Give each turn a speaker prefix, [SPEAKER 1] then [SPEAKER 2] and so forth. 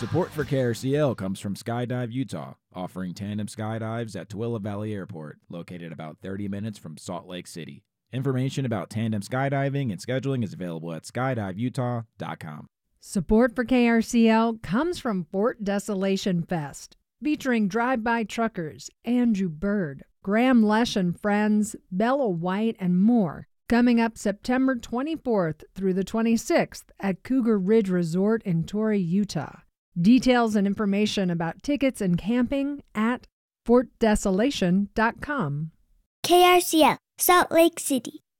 [SPEAKER 1] Support for KRCL comes from Skydive Utah, offering tandem skydives at Tooele Valley Airport, located about 30 minutes from Salt Lake City. Information about tandem skydiving and scheduling is available at skydiveutah.com.
[SPEAKER 2] Support for KRCL comes from Fort Desolation Fest, featuring drive-by truckers, Andrew Bird, Graham Lesh and Friends, Bella White, and more. Coming up September 24th through the 26th at Cougar Ridge Resort in Torrey, Utah. Details and information about tickets and camping at fortdesolation.com.
[SPEAKER 3] KRCL, Salt Lake City.